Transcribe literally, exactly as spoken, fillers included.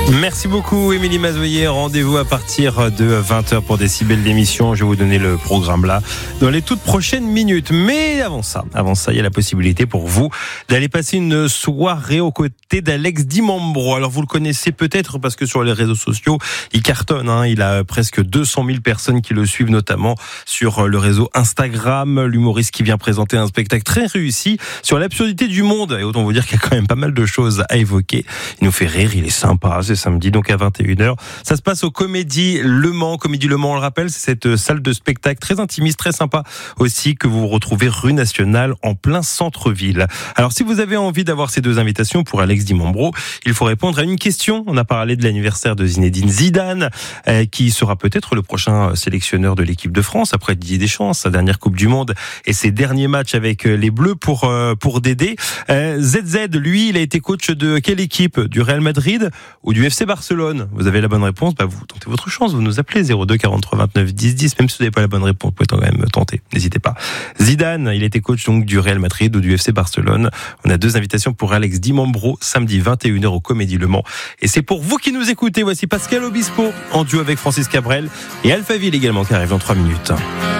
Merci beaucoup Émilie Mazoyer. Rendez-vous à partir de vingt heures pour Décibel d'émission. Je vais vous donner le programme là dans les toutes prochaines minutes. Mais avant ça, avant ça, il y a la possibilité pour vous d'aller passer une soirée aux côtés d'Alex Di Mambro. Alors vous le connaissez peut-être parce que sur les réseaux sociaux, il cartonne. Hein. Il a presque deux cent mille personnes qui le suivent, notamment sur le réseau Instagram. L'humoriste qui vient présenter un spectacle très réussi sur l'absurdité du monde. Et autant vous dire qu'il y a quand même pas mal de choses à évoquer. Il nous fait rire, il est sympa. C'est samedi donc à vingt et une heures. Ça se passe au Comédie Le Mans. Comédie Le Mans, on le rappelle, c'est cette salle de spectacle très intimiste, très sympa aussi, que vous retrouvez rue Nationale en plein centre-ville. Alors si vous avez envie d'avoir ces deux invitations pour Alex Di Mambro, il faut répondre à une question. On a parlé de l'anniversaire de Zinedine Zidane, euh, qui sera peut-être le prochain sélectionneur de l'équipe de France après Didier Deschamps, sa dernière Coupe du Monde et ses derniers matchs avec les Bleus pour euh, pour Dédé. Euh, Z Z, lui, il a été coach de quelle équipe? Du Real Madrid ou du F C Barcelone? Vous avez la bonne réponse, bah vous tentez votre chance, vous nous appelez zéro deux quarante-trois vingt-neuf dix dix, même si vous n'avez pas la bonne réponse, vous pouvez quand même tenter, n'hésitez pas. Zidane, il a été coach donc du Real Madrid ou du F C Barcelone. On a deux invitations pour Alex Di Mambro, samedi vingt et une heures au Comédie Le Mans. Et c'est pour vous qui nous écoutez, voici Pascal Obispo en duo avec Francis Cabrel et Alphaville également qui arrive dans trois minutes.